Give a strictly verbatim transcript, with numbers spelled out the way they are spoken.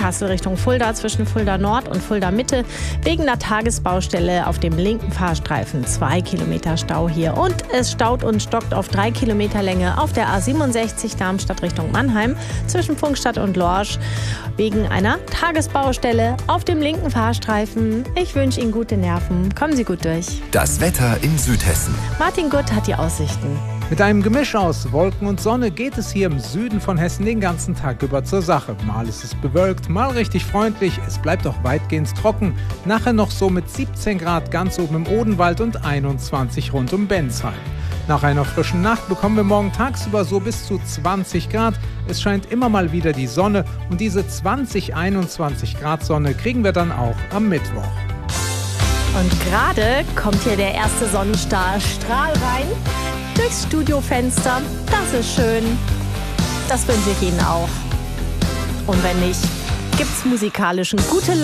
Kassel Richtung Fulda zwischen Fulda Nord und Fulda Mitte wegen einer Tagesbaustelle auf dem linken Fahrstreifen. Zwei Kilometer Stau hier. Und es staut und stockt auf drei Kilometer Länge auf der A siebenundsechzig Darmstadt Richtung Mannheim zwischen Pfungstadt und Lorsch wegen einer Tagesbaustelle auf dem linken Fahrstreifen. Ich wünsche Ihnen gute Nerven. Kommen Sie gut durch. Das Wetter in Südhessen. Martin Gutt hat die Aussichten. Mit einem Gemisch aus Wolken und Sonne geht es hier im Süden von Hessen den ganzen Tag über zur Sache. Mal ist es bewölkt, mal richtig freundlich, es bleibt auch weitgehend trocken. Nachher noch so mit siebzehn Grad ganz oben im Odenwald und einundzwanzig rund um Bensheim. Nach einer frischen Nacht bekommen wir morgen tagsüber so bis zu zwanzig Grad. Es scheint immer mal wieder die Sonne und diese zwanzig, einundzwanzig Grad Sonne kriegen wir dann auch am Mittwoch. Und gerade kommt hier der erste Sonnenstrahl rein durchs Studiofenster. Das ist schön. Das wünsche ich Ihnen auch. Und wenn nicht, gibt's musikalischen gute Laune.